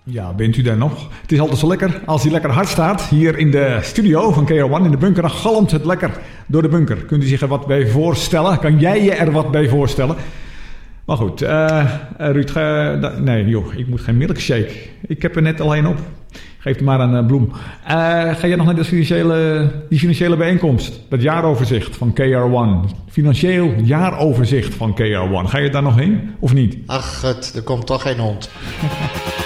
Ja, bent u daar nog? Het is altijd zo lekker als hij lekker hard staat. Hier in de studio van KRO1 in de bunker. Dan galmt het lekker door de bunker. Kunt u zich er wat bij voorstellen? Kan jij je er wat bij voorstellen? Maar goed, Ruud, nee joh, ik moet geen milkshake. Ik heb er net alleen op. Geef er maar een bloem. Ga jij nog naar die financiële bijeenkomst? Dat jaaroverzicht van KR1. Financieel jaaroverzicht van KR1. Ga je daar nog heen of niet? Ach, er komt toch geen hond.